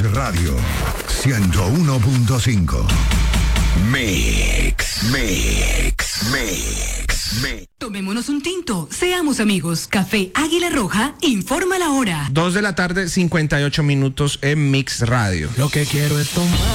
Radio 101.5. Mix. Tomémonos un tinto, seamos amigos. Café Águila Roja informa la hora. 2 de la tarde, 58 minutos en Mix Radio. Lo que quiero es tomar.